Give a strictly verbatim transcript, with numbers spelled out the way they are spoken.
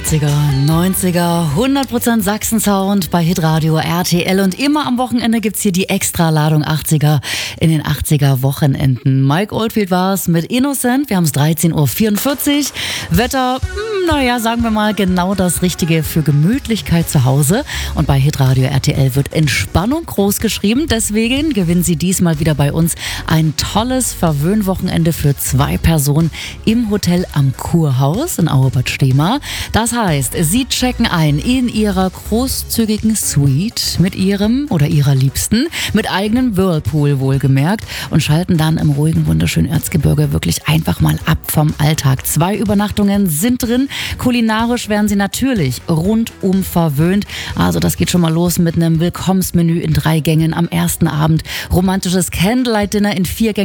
achtziger, neunziger, hundert Prozent Sachsen-Sound bei Hitradio R T L und immer am Wochenende gibt's hier die Extra-Ladung achtziger in den achtziger-Wochenenden. Mike Oldfield war's mit Innocent. Wir haben es dreizehn Uhr vierundvierzig. Wetter, hm, naja, sagen wir mal genau das Richtige für Gemütlichkeit zu Hause. Und bei Hitradio R T L wird Entspannung groß geschrieben. Deswegen gewinnen Sie diesmal wieder bei uns ein tolles Verwöhnwochenende für zwei Personen im Hotel am Kurhaus in Auerbad Stehmar. Das heißt, Sie checken ein in Ihrer großzügigen Suite mit Ihrem oder Ihrer Liebsten, mit eigenem Whirlpool wohlgemerkt und schalten dann im ruhigen, wunderschönen Erzgebirge wirklich einfach mal ab vom Alltag. Zwei Übernachtungen sind drin. Kulinarisch werden Sie natürlich rundum verwöhnt. Also das geht schon mal los mit einem Willkommensmenü in drei Gängen am ersten Abend. Romantisches Candlelight-Dinner in vier Gängen